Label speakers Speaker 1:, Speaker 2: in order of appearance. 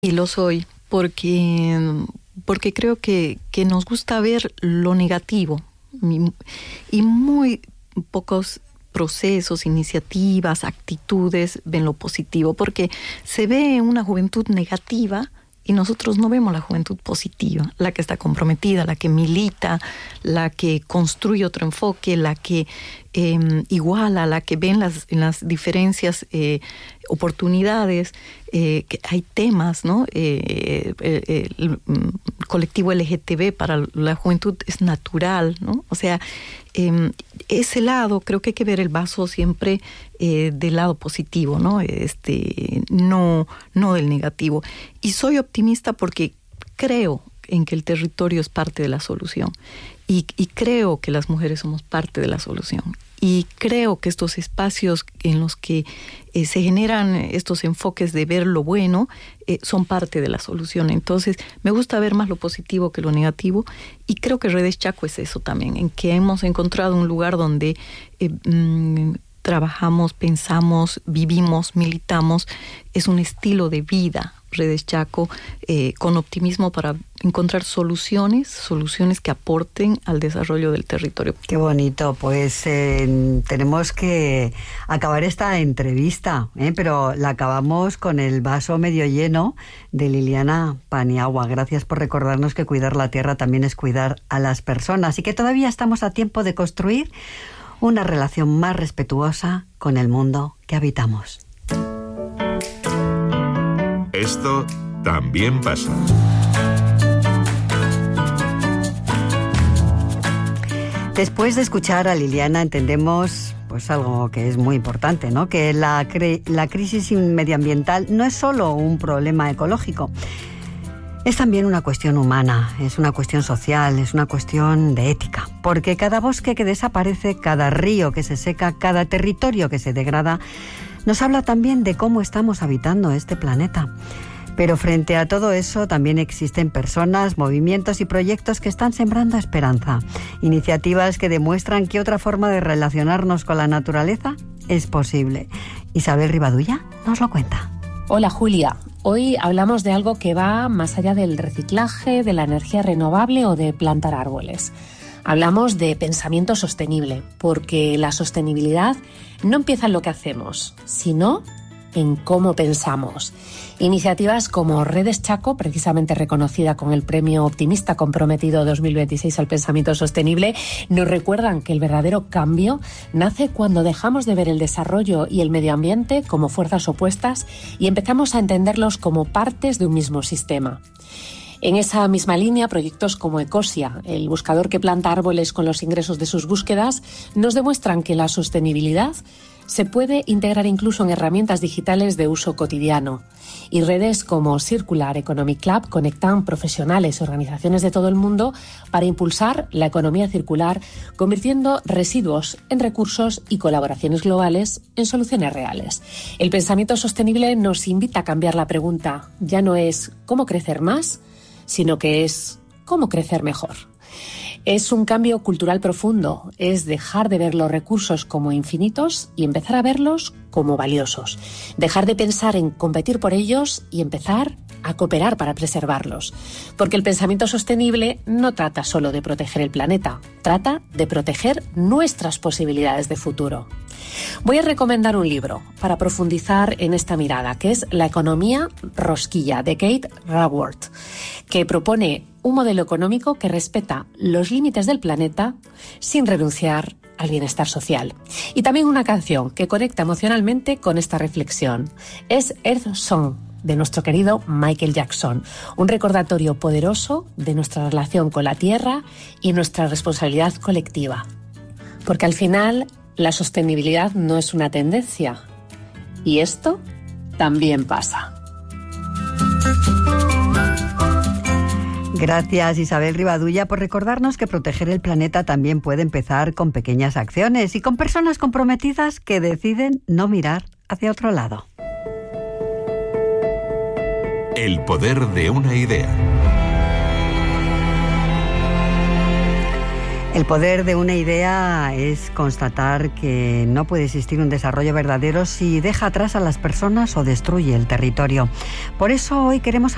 Speaker 1: Y lo soy porque creo que nos gusta ver lo negativo y muy pocos procesos, iniciativas, actitudes ven lo positivo, porque se ve una juventud negativa y nosotros no vemos la juventud positiva, la que está comprometida, la que milita, la que construye otro enfoque, la que iguala, la que ve en las diferencias oportunidades, que hay temas, ¿no? El colectivo LGTB para la juventud es natural, ¿no? O sea, ese lado, creo que hay que ver el vaso siempre del lado positivo, ¿no? No del negativo. Y soy optimista porque creo en que el territorio es parte de la solución. Y creo que las mujeres somos parte de la solución. Y creo que estos espacios en los que se generan estos enfoques de ver lo bueno son parte de la solución. Entonces, me gusta ver más lo positivo que lo negativo. Y creo que Redes Chaco es eso también, en que hemos encontrado un lugar donde trabajamos, pensamos, vivimos, militamos. Es un estilo de vida, Redes Chaco, con optimismo para encontrar soluciones que aporten al desarrollo del territorio.
Speaker 2: Qué bonito, pues tenemos que acabar esta entrevista, pero la acabamos con el vaso medio lleno de Liliana Paniagua. Gracias por recordarnos que cuidar la tierra también es cuidar a las personas y que todavía estamos a tiempo de construir una relación más respetuosa con el mundo que habitamos.
Speaker 3: Esto también pasa.
Speaker 2: Después de escuchar a Liliana entendemos pues algo que es muy importante, ¿no? Que la crisis medioambiental no es solo un problema ecológico, es también una cuestión humana, es una cuestión social, es una cuestión de ética. Porque cada bosque que desaparece, cada río que se seca, cada territorio que se degrada, nos habla también de cómo estamos habitando este planeta. Pero frente a todo eso también existen personas, movimientos y proyectos que están sembrando esperanza. Iniciativas que demuestran que otra forma de relacionarnos con la naturaleza es posible. Isabel Rivadulla nos lo cuenta.
Speaker 4: Hola Julia, hoy hablamos de algo que va más allá del reciclaje, de la energía renovable o de plantar árboles. Hablamos de pensamiento sostenible, porque la sostenibilidad no empieza en lo que hacemos, sino en cómo pensamos. Iniciativas como Redes Chaco, precisamente reconocida con el Premio Optimista Comprometido 2026 al Pensamiento Sostenible, nos recuerdan que el verdadero cambio nace cuando dejamos de ver el desarrollo y el medio ambiente como fuerzas opuestas y empezamos a entenderlos como partes de un mismo sistema. En esa misma línea, proyectos como Ecosia, el buscador que planta árboles con los ingresos de sus búsquedas, nos demuestran que la sostenibilidad se puede integrar incluso en herramientas digitales de uso cotidiano. Y redes como Circular Economic Club conectan profesionales y organizaciones de todo el mundo para impulsar la economía circular, convirtiendo residuos en recursos y colaboraciones globales en soluciones reales. El pensamiento sostenible nos invita a cambiar la pregunta. Ya no es ¿cómo crecer más?, sino que es ¿cómo crecer mejor? Es un cambio cultural profundo, es dejar de ver los recursos como infinitos y empezar a verlos como valiosos. Dejar de pensar en competir por ellos y empezar a cooperar para preservarlos. Porque el pensamiento sostenible no trata solo de proteger el planeta, trata de proteger nuestras posibilidades de futuro. Voy a recomendar un libro para profundizar en esta mirada, que es La economía rosquilla, de Kate Raworth, que propone un modelo económico que respeta los límites del planeta sin renunciar al bienestar social. Y también una canción que conecta emocionalmente con esta reflexión. Es Earth Song, de nuestro querido Michael Jackson, un recordatorio poderoso de nuestra relación con la tierra y nuestra responsabilidad colectiva. Porque al final la sostenibilidad no es una tendencia, y esto también pasa.
Speaker 2: Gracias Isabel Rivadulla por recordarnos que proteger el planeta también puede empezar con pequeñas acciones y con personas comprometidas que deciden no mirar hacia otro lado.
Speaker 3: El poder de una idea.
Speaker 2: El poder de una idea es constatar que no puede existir un desarrollo verdadero si deja atrás a las personas o destruye el territorio. Por eso hoy queremos